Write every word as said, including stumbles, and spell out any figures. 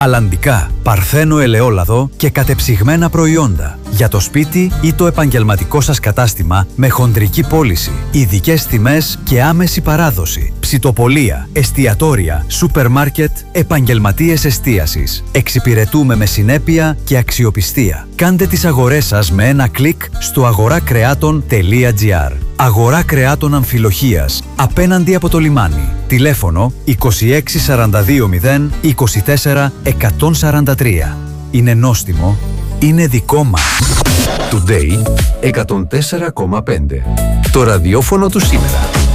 Αλλαντικά, παρθένο ελαιόλαδο και κατεψυγμένα προϊόντα. Για το σπίτι ή το επαγγελματικό σας κατάστημα με χοντρική πώληση, ειδικές τιμές και άμεση παράδοση. Ψητοπολεία, εστιατόρια, σούπερ μάρκετ, επαγγελματίες εστίασης. Εξυπηρετούμε με συνέπεια και αξιοπιστία. Κάντε τις αγορές σας με ένα κλικ στο αγοράκρεάτων τελεία τζι άρ. Αγορά κρεάτων Αμφιλοχείας, απέναντι από το λιμάνι. Τηλέφωνο είκοσι έξι σαράντα δύο μηδέν είκοσι τέσσερα εκατόν σαράντα τρία. Είναι νόστιμο, είναι δικό μας. Today εκατόν τέσσερα κόμμα πέντε. Το ραδιόφωνο του σήμερα.